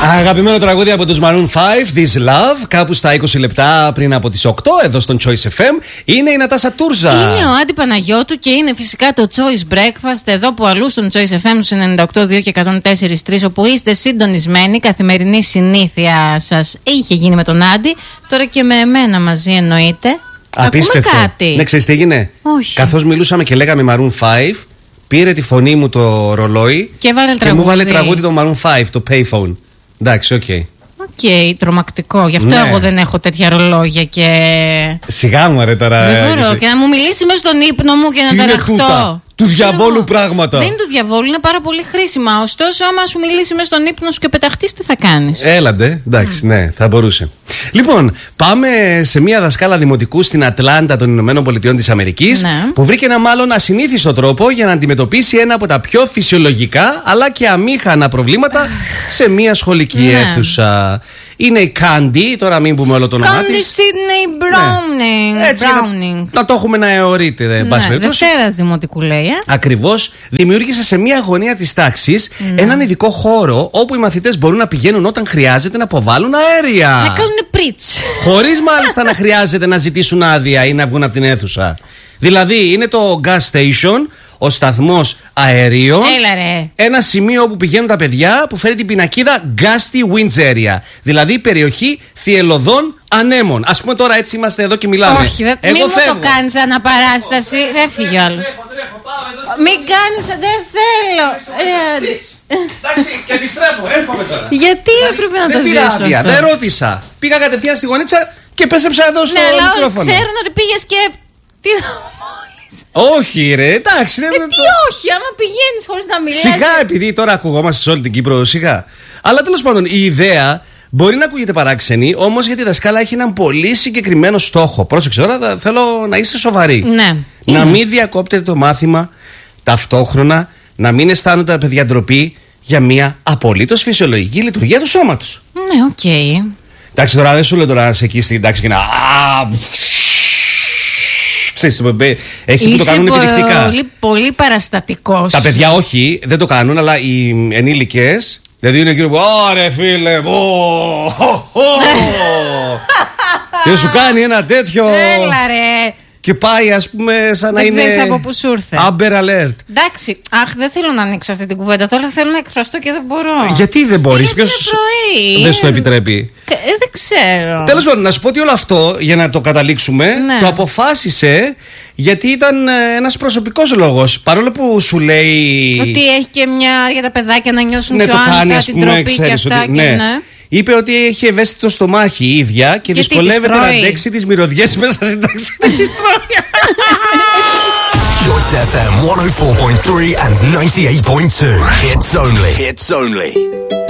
Αγαπημένο τραγούδι από τους Maroon 5, This Love, κάπου στα 20 λεπτά πριν από τις 8, εδώ στον Choice FM. Είναι η Νατάσα Τούρζα. Είναι ο Άντι Παναγιώτου και είναι φυσικά το Choice Breakfast, εδώ που αλλού στον Choice FM στους 98.2 και 104.3, όπου είστε συντονισμένοι. Καθημερινή συνήθεια σας είχε γίνει με τον Άντι, τώρα και με εμένα μαζί εννοείται. Απίστευτο. Ακούμε κάτι. Ναι, ξέρεις τι έγινε? Όχι. Καθώς μιλούσαμε και λέγαμε Maroon 5, πήρε τη φωνή μου το ρολόι και μου βάλε τραγούδι το Maroon 5, το Payphone. Εντάξει, οκ. Οκ, τρομακτικό. Γι' αυτό εγώ δεν έχω τέτοια ρολόγια και. Σιγά μου, ρε τώρα. Δεν μπορώ. Και να μου μιλήσει μέσα στον ύπνο μου και να ταραχτώ. Του διαβόλου πράγματα. Δεν είναι του διαβόλου, είναι πάρα πολύ χρήσιμα. Ωστόσο, άμα σου μιλήσει μέσα στον ύπνο σου και πεταχτεί, τι θα κάνει. Έλαντε, εντάξει, ναι, θα μπορούσε. Λοιπόν, πάμε σε μια δασκάλα δημοτικού στην Ατλάντα των Ηνωμένων Πολιτειών της Αμερικής, που βρήκε ένα μάλλον ασυνήθιστο τρόπο για να αντιμετωπίσει ένα από τα πιο φυσιολογικά αλλά και αμήχανα προβλήματα σε μια σχολική αίθουσα. Είναι η Candy, τώρα μην πούμε όλο το όνομά της. Candy Sidney Browning. Έτσι, να το έχουμε να αιωρείται. Δευτέρας δημοτικού λέει. Ακριβώς. Δημιούργησε σε μια γωνία της τάξης έναν ειδικό χώρο όπου οι μαθητές μπορούν να πηγαίνουν όταν χρειάζεται να αποβάλουν αέρια. Να κάνουν πριτς. Χωρίς μάλιστα να χρειάζεται να ζητήσουν άδεια ή να βγουν από την αίθουσα. Δηλαδή είναι το gas station, ο σταθμός αερίων. Έλα ρε. Ένα σημείο όπου πηγαίνουν τα παιδιά που φέρει την πινακίδα Gusty Winds Area. Δηλαδή περιοχή θυελλωδών ανέμων. Ας πούμε τώρα έτσι είμαστε εδώ και μιλάμε. Όχι, μην μου το κάνεις αναπαράσταση. Δεν φύγει ο άλλος. Μην κάνεις, δεν θέλω. Εντάξει, και επιστρέφω, έρχομαι τώρα. Γιατί έπρεπε να το ζήσω αυτό? Δεν ρώτησα. Πήγα κατευθείαν στη γωνίτσα και πέσεψα εδώ στο μικρόφωνο. Ναι, αλλά ξέρουν ότι πήγες και. Τι να μόλις. Όχι, ρε, εντάξει. Τι όχι, άμα πηγαίνεις χωρίς να μιλάς. Σιγά, επειδή τώρα ακουγόμαστε σε όλη την Κύπρο, σιγά. Αλλά τέλος πάντων, η ιδέα μπορεί να ακούγεται παράξενη, όμως γιατί η δασκάλα έχει έναν πολύ συγκεκριμένο στόχο. Πρόσεξε τώρα, θέλω να είσαι σοβαρή. Ναι. Να μην διακόπτετε το μάθημα ταυτόχρονα, να μην αισθάνονται τα παιδιά ντροπή για μια απολύτως φυσιολογική λειτουργία του σώματος. Ναι, οκ. Εντάξει, τώρα δεν σου λέω τώρα να είσαι εκεί στην τάξη και να. Ξέρεις, έχει που το κάνουν επιδεικτικά. Πολύ παραστατικός. Τα παιδιά όχι, δεν το κάνουν, αλλά οι ενήλικες. Δηλαδή είναι εκεί που. Ωρε φίλε, και σου κάνει ένα τέτοιο. Έλα ρε. Και πάει, ας πούμε, σαν να είναι. Δεν ξέρεις από πού σου ήρθε. Amber Alert. Εντάξει, δεν θέλω να ανοίξω αυτή την κουβέντα. Τώρα θέλω να εκφραστώ και δεν μπορώ. Γιατί δεν μπορείς? Ποιος δεν σου το επιτρέπει? Δεν ξέρω. Τέλος πάντων, να σου πω ότι όλο αυτό, για να το καταλήξουμε, το αποφάσισε γιατί ήταν ένας προσωπικός λόγος. Παρόλο που σου λέει. Ότι έχει και μια για τα παιδάκια να νιώσουν πιο άνετα την τροπή και αυτά. Είπε ότι έχει ευαίσθητο στομάχι η ίδια και δυσκολεύεται να αντέξει τις μυρωδιές μέσα στην τάξη. Choice FM 104.3 and 98.2. It's only.